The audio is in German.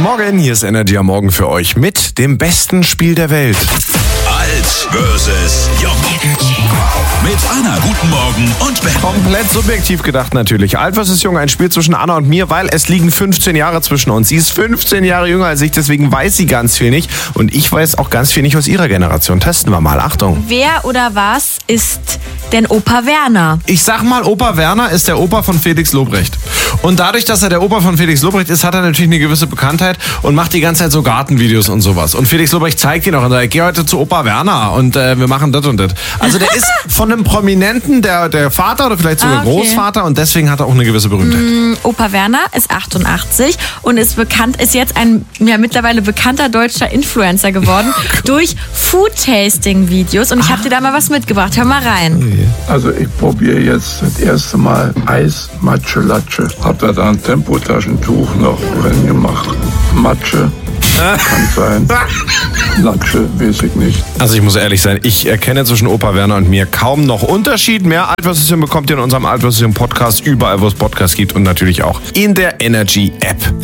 Guten Morgen, hier ist Energy am Morgen für euch mit dem besten Spiel der Welt. Alt versus Jung. Mit Anna, guten Morgen und Ben. Komplett subjektiv gedacht natürlich. Alt vs. Jung, ein Spiel zwischen Anna und mir, weil es liegen 15 Jahre zwischen uns. Sie ist 15 Jahre jünger als ich, deswegen weiß sie ganz viel nicht. Und ich weiß auch ganz viel nicht aus ihrer Generation. Testen wir mal, Achtung. Wer oder was ist denn Opa Werner? Ich sag mal, Opa Werner ist der Opa von Felix Lobrecht. Und dadurch, dass er der Opa von Felix Lobrecht ist, hat er natürlich eine gewisse Bekanntheit und macht die ganze Zeit so Gartenvideos und sowas. Und Felix Lobrecht zeigt ihn auch und sagt, ich gehe heute zu Opa Werner und wir machen das und das. Also der ist von einem Prominenten der Vater oder vielleicht sogar Großvater und deswegen hat er auch eine gewisse Berühmtheit. Opa Werner ist 88 und ist jetzt ein mittlerweile bekannter deutscher Influencer geworden durch Food-Tasting-Videos. Und ich habe dir da mal was mitgebracht. Hör mal rein. Also ich probiere jetzt das erste Mal Eis Matsche Latsche. Hab da ein Tempotaschentuch noch drin gemacht. Matsche kann sein. Latsche weiß ich nicht. Also ich muss ehrlich sein, ich erkenne zwischen Opa Werner und mir kaum noch Unterschied. Mehr Alt vs. Jung bekommt ihr in unserem Alt vs. Jung Podcast, überall wo es Podcasts gibt und natürlich auch in der Energy App.